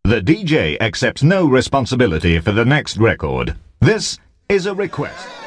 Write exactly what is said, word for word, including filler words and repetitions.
The D J accepts no responsibility for the next record. This is a request.